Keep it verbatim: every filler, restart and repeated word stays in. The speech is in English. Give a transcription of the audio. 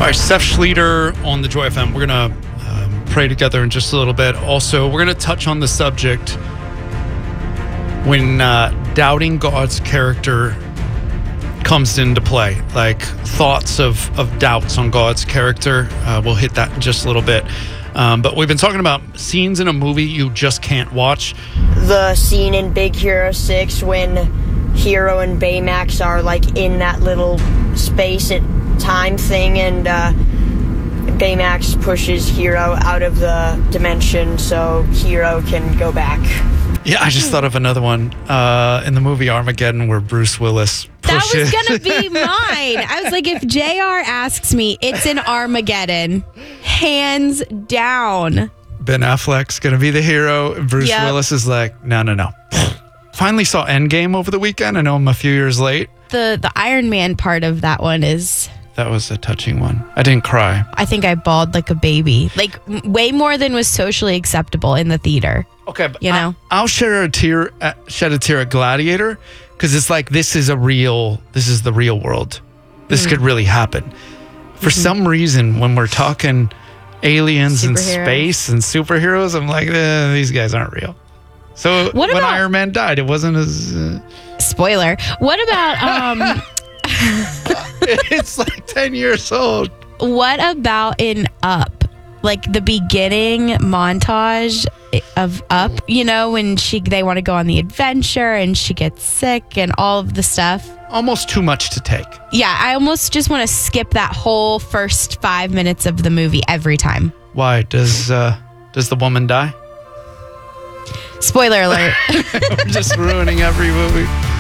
All right, Seth Schleter on the Joy F M. We're going to um, pray together in just a little bit. Also, we're going to touch on the subject when uh, doubting God's character comes into play, like thoughts of, of doubts on God's character. Uh, we'll hit that in just a little bit. Um, but we've been talking about scenes in a movie you just can't watch. The scene in Big Hero six when Hero and Baymax are like in that little space at time thing, and uh, Baymax pushes Hero out of the dimension so Hero can go back. Yeah, I just thought of another one uh, in the movie Armageddon where Bruce Willis pushes. That was going to be mine. I was like, if J R asks me, it's in Armageddon. Hands down. Ben Affleck's going to be the hero. Bruce Yep. Willis is like, no, no, no. Finally saw Endgame over the weekend. I know I'm a few years late. The the Iron Man part of that one is... That was a touching one. I didn't cry. I think I bawled like a baby. Like, m- way more than was socially acceptable in the theater. Okay, but You know? I, I'll shed a tear, uh, shed a tear at Gladiator because it's like this is a real, this is the real world. This mm. could really happen. For mm-hmm. some reason, when we're talking aliens and space and superheroes, I'm like, eh, these guys aren't real. So what when about, Iron Man died, it wasn't as... Uh, spoiler. What about... um? It's like ten years old. What about in Up? Like the beginning montage of Up, you know, when she they want to go on the adventure and she gets sick and all of the stuff. Almost too much to take. Yeah, I almost just want to skip that whole first five minutes of the movie every time. Why? Does uh, does the woman die? Spoiler alert. We're just ruining every movie.